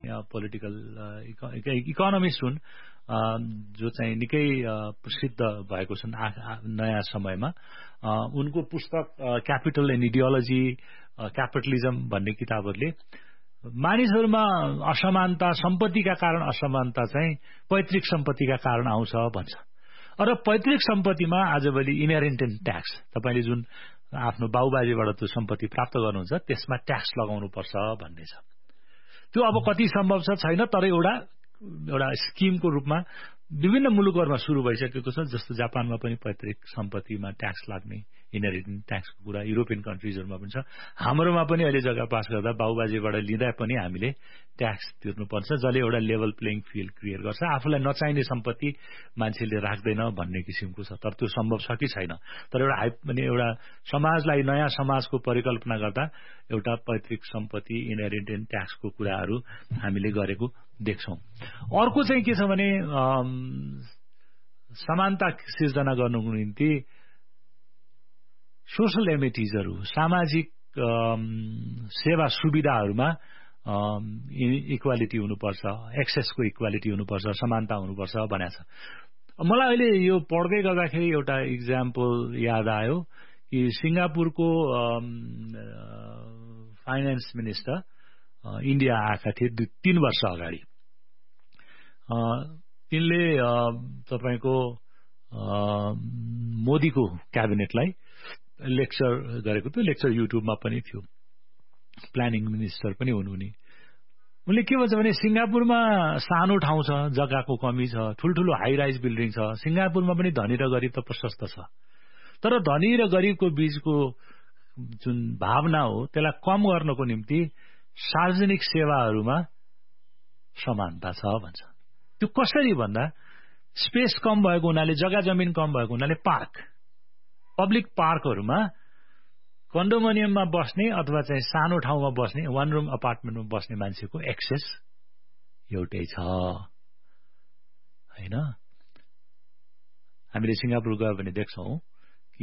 Political economist हुन् जो चाहिँ निकै प्रसिद्ध भएको छन् नयाँ समयमा उनको पुस्तक क्यापिटल एन्ड इडियोलोजी क्यापिटलिजम भन्ने किताबहरूले मानिसहरूमा असमानता सम्पत्तिका कारण असमानता चाहिँ पैतृक सम्पत्तिका कारण आउँछ भन्छ र पैतृक सम्पत्तिमा आजभोलि इनहेरिटेन्ट ट्याक्स तपाईले जुन आफ्नो बाउबाजेबाट त्यो सम्पत्ति प्राप्त गर्नुहुन्छ त्यसमा ट्याक्स लगाउनु पर्छ भन्ने छ त्यो अब कति सम्भव छ छैन तर एउटा स्किमको रूपमा विभिन्न मुलुकहरुमा सुरु भइसकेको छ जस्तो जापानमा पनि पैतृक सम्पत्तिमा ट्याक्स लाग्ने इनहेरिटेन्ट ट्याक्सको कुरा युरोपियन कन्ट्रीजहरुमा पनि छ हाम्रोमा पनि अहिले जग्गा पास गर्दा बाउबाजेबाट लिँदा पनि हामीले ट्याक्स तिर्नुपर्छ जसले एउटा लेभल प्लेइङ फिल्ड क्रिएट गर्छ आफूलाई नचाहिने सम्पत्ति मान्छेले राख्दैन भन्ने किसिमको छ तर त्यो सम्भव छ कि छैन तर एउटा समाजलाई नयाँ समाजको परिकल्पना गर्दा एउटा पैतृक सम्पत्ति इनहेरिटेन्ट ट्याक्सको कुराहरू हामीले गरेको देख्छौं अर्को चाहिँ के छ भने समानता सिर्जना गर्नुको निम्ति सोशल एमिनिटिजहरु सामाजिक सेवा सुविधाहरुमा इक्वालिटी हुनुपर्छ एक्सेसको इक्वालिटी हुनुपर्छ समानता हुनुपर्छ भनेको छ मलाई अहिले यो पढ्दै गर्दाखेरि एउटा एक्जाम्पल याद आयो कि सिंगापुरको फाइनान्स मिनिस्टर इन्डिया आएका थिए 3 वर्ष अगाडि तिनले तपाईको मोदीको क्याबिनेटलाई लेक्चर गरेको थियो लेक्चर युट्युबमा पनि थियो प्लानिङ मिनिस्टर पनि हुनु नि उनले के भन्छ भने सिंगापुरमा सानो ठाउँ छ जग्गाको कमी छ ठुलठुलो हाई राइज बिल्डिङ छ सिंगापुरमा पनि धनी र गरिब त प्रशस्त छ तर धनी र गरिबको बीचको जुन भावना हो त्यसलाई कम गर्नको निम्ति सार्वजनिक सेवाहरूमा समानता छ भन्छ त्यो कसरी भन्दा स्पेस कम भएको हुनाले जग्गा जमिन कम भएको हुनाले पार्क पब्लिक पार्कहरुमा कन्डोमिनियममा बस्ने अथवा चाहिँ सानो ठाउँमा बस्ने वन रुम अपार्टमेन्टमा बस्ने मान्छेको एक्सेस एउटै छ हैन हामीले सिंगापुर गयो भने देख्छौं कि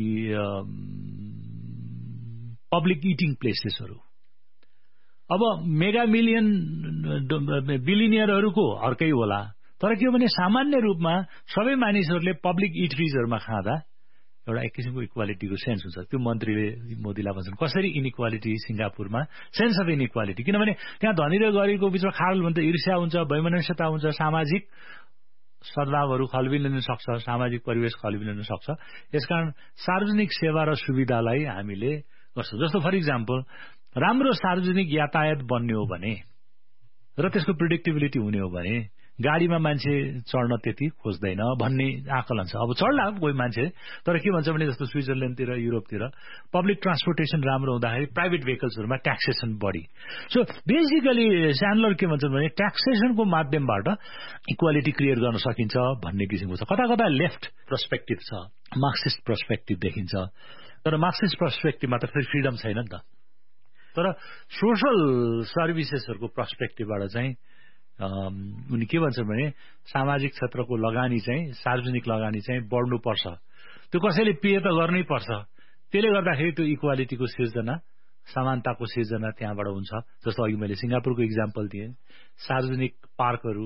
पब्लिक इटिङ प्लेसेसहरु अब मेगा मिलियन बिलियनियरहरुको अर्कै होला तर के भने सामान्य रूपमा सबै मानिसहरुले पब्लिक इटरीजहरुमा खाँदा एउटा एक किसिमको इक्वालिटीको सेन्स हुन्छ त्यो मन्त्रीले मोदीलाई भन्छन् कसरी इनइक्वालिटी सिंगापुरमा सेन्स अफ इनइक्वालिटी किनभने त्यहाँ धनी र गरिबको बीचमा खाडल हुन्छ ईर्ष्या हुन्छ वैमनस्यता हुन्छ सामाजिक सद्भावहरु खल्बिन सक्छ सामाजिक परिवेश खल्बिन सक्छ यसकारण सार्वजनिक सेवा र सुविधालाई हामीले गर्छौं जस्तो फर एक्जाम्पल राम्रो सार्वजनिक यातायात बन्ने हो भने र त्यसको प्रेडिक्टेबिलिटी हुने हो भने गाडीमा मान्छे चढ्न त्यति खोज्दैन भन्ने आकलन छ अब चढ्ला कोही मान्छे तर के भन्छ भने जस्तो स्विजरल्यान्डतिर युरोपतिर पब्लिक ट्रान्सपोर्टेसन राम्रो हुँदाखेरि प्राइभेट भेहिकल्सहरुमा ट्याक्सेसन बढी सो बेसिकली स्यान्डलर के भन्छ भने ट्याक्सेसनको माध्यमबाट इक्वालिटी क्रिएट गर्न सकिन्छ भन्ने किसिमको छ कता कता लेफ्ट पर्सपेक्टिभ छ मार्क्सिस्ट पर्सपेक्टिभ देखिन्छ तर मार्क्सिस्ट पर्सपेक्टिभमा त फेरि फ्रीडम छैन नि त तर सोशल सर्भिसेसहरुको पर्सपेक्टिभबाट चाहिँ उनी के भन्छन् भने सामाजिक क्षेत्रको लगानी चाहिँ सार्वजनिक लगानी चाहिँ बढ्नु पर्छ त्यो कसैले पे त गर्नै पर्छ त्यसले गर्दाखेरि त्यो इक्वालिटीको सिर्जना समानताको सिर्जना त्यहाँबाट हुन्छ जस्तो अघि मैले सिंगापुरको एक्जाम्पल दिएँ सार्वजनिक पार्कहरु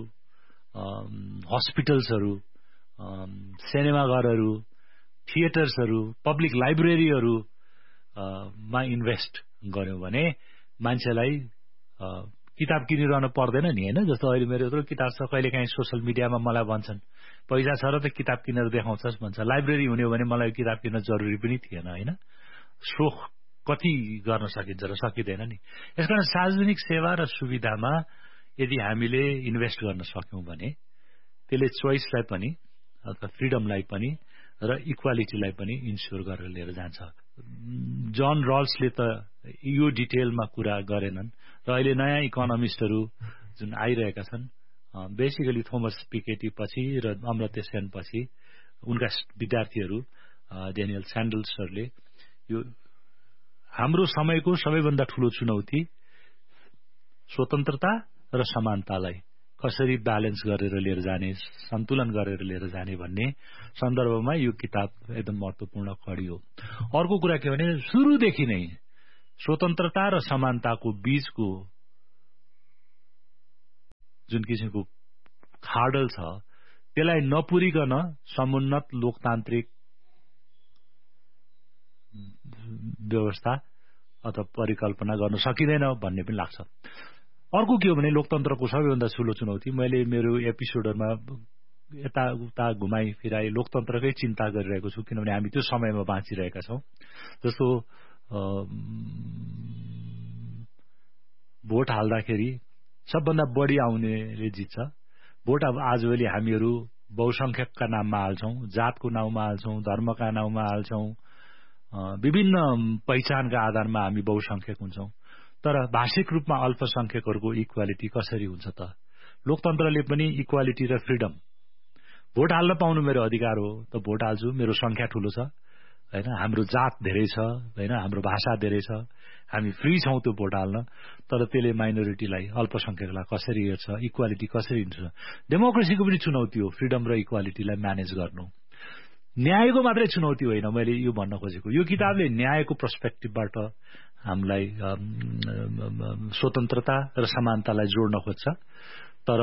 हस्पिटल्सहरु सिनेमा घरहरु थिएटर्सहरु पब्लिक लाइब्रेरीहरु मा इन्भेस्ट गर्यो भने मान्छेलाई किताब किनिरहन पर्दैन नि हैन जस्तो अहिले मेरो यत्रो किताब छ कहिलेकाहीँ सोशल मिडियामा मलाई भन्छन् पैसा छ र त किताब किनेर देखाउँछस् भन्छ लाइब्रेरी हुने हो भने मलाई किताब किन्न जरुरी पनि थिएन हैन सोख कति गर्न सकिन्छ र सकिदैन नि यसकारण सार्वजनिक सेवा र सुविधामा यदि हामीले इन्भेस्ट गर्न सक्यौं भने त्यसले चोइसलाई पनि अथवा फ्रीडमलाई पनि र इक्वालिटीलाई पनि इन्स्योर गरेर लिएर जान्छ जन रल्सले त यो डिटेलमा कुरा गरेनन् र अहिले नयाँ इकोनोमिस्टहरु जुन आइरहेका छन् बेसिकली थोमस पिकेटी पछि र अमर्त्य सेन पछि उनका विद्यार्थीहरु डेनियल स्यान्डल्सहरुले यो हाम्रो समयको सबैभन्दा ठूलो चुनौती स्वतन्त्रता र समानतालाई कसरी ब्यालेन्स गरेर लिएर जाने सन्तुलन गरेर लिएर जाने भन्ने सन्दर्भमा यो किताब एकदम महत्त्वपूर्ण कडी हो अर्को कुरा के भने सुरुदेखि नै स्वतन्त्रता र समानताको बीचको जुन किसिमको खाडल छ त्यसलाई नपुरिकन समुन्नत लोकतान्त्रिक व्यवस्था अथवा परिकल्पना गर्न सकिँदैन भन्ने पनि लाग्छ। अर्को के हो भने लोकतन्त्रको सबैभन्दा ठूलो चुनौती, मैले मेरो एपिसोडहरुमा यताउता घुमाई फिराई लोकतन्त्रकै चिन्ता गरिरहेको छु, किनभने हामी त्यो समयमा बाँचिरहेका छौं। जस्तो भोट हाल्दाखेरि सबभन्दा बढी आउनेले जित्छ। भोट अब आजभोलि हामीहरू बहुसंख्यकका नाममा हाल्छौं, जातको नाउँमा हाल्छौं, धर्मका नाउँमा हाल्छौं, विभिन्न पहिचानका आधारमा हामी बहुसंख्यक हुन्छौं। तर भाषिक रूपमा अल्पसंख्यकहरूको इक्वालिटी कसरी हुन्छ त? लोकतन्त्रले पनि इक्वालिटी र फ्रीडम, भोट हाल्न पाउनु मेरो अधिकार हो, त भोट हाल्छु, मेरो संख्या ठूलो छ हैन, हाम्रो जात धेरै छ हैन, हाम्रो भाषा धेरै छ, हामी फ्री छौं त्यो भोट हाल्न। तर त्यसले माइनोरिटीलाई, अल्पसंख्यकलाई कसरी हेर्छ, इक्वालिटी कसरी हुन्छ? डेमोक्रेसीको पनि चुनौती हो फ्रीडम र इक्वालिटीलाई म्यानेज गर्नु। न्यायको मात्रै चुनौती होइन, मैले यो भन्न खोजेको। यो किताबले न्यायको पर्सपेक्टिभबाट हामीलाई स्वतन्त्रता र समानतालाई जोड्न खोज्छ। तर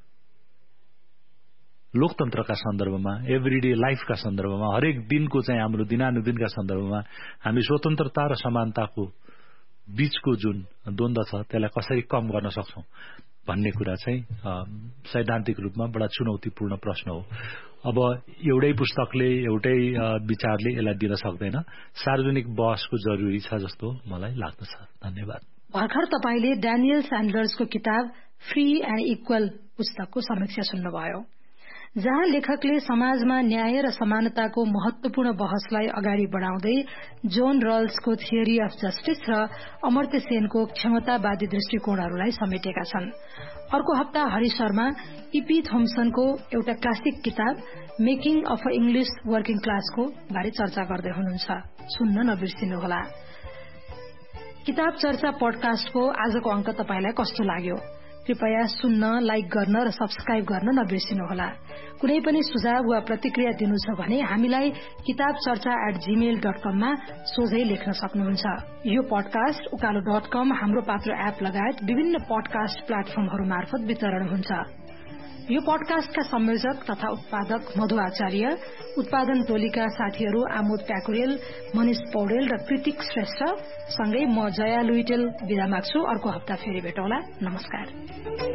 लोकतन्त्रका सन्दर्भमा, एभ्रीडे लाइफका सन्दर्भमा, हरेक दिनको चाहिँ हाम्रो दिनानुदिनका सन्दर्भमा हामी स्वतन्त्रता र समानताको बीचको जुन द्वन्द्व छ त्यसलाई कसरी कम गर्न सक्छौं भन्ने कुरा चाहिँ सैद्धान्तिक रूपमा बडा चुनौतीपूर्ण प्रश्न हो। अब एउटै पुस्तकले, एउटै विचारले यसलाई दिन सक्दैन। सार्वजनिक बहसको जरुरी छ जस्तो मलाई लाग्दछ। धन्यवाद। भर्खर तपाईले ड्यानियल स्यान्डलर्सको किताब फ्री एन्ड इक्वल पुस्तकको समीक्षा सुन्नुभयो, जहाँ लेखकले समाजमा न्याय र समानताको महत्वपूर्ण बहसलाई अगाडि बढाउँदै जोन रल्सको थियोरी अफ जस्टिस र अमर्त्य सेनको क्षमतावादी दृष्टिकोणहरूलाई समेटेका छन्। अर्को हप्ता हरि शर्मा ईपी थोम्सनको एउटा क्लासिक किताब making of a English working क्लासको बारे चर्चा गर्दै हुनुहुन्छ। सुन्न नबिर्सिनुहोला। किताब चर्चा पोडकास्टको आजको अंक तपाईलाई कस्तो लाग्यो? कृपया सुन्न, लाइक गर्न र सब्स्क्राइब गर्न नबिर्सिनुहोला। कुनै पनि सुझाव वा प्रतिक्रिया दिनु छ भने हामीलाई kitabcharcha@gmail.com मा सोझै लेख्न सक्नुहुन्छ। यो पडकास्ट उकालो.com, हाम्रो पात्र एप लगायत विभिन्न पडकास्ट प्लेटफर्महरू मार्फत वितरण हुन्छ। यो पडकास्टका संयोजक तथा उत्पादक मधु आचार्य, उत्पादन टोलीका साथीहरू आमोद प्याकुरेल, मनिष पौडेल र कृतिक श्रेष्ठ सँगै म जया लुइटेल बिदा माग्छु। अर्को हप्ता फेरि भेटौँला। नमस्कार।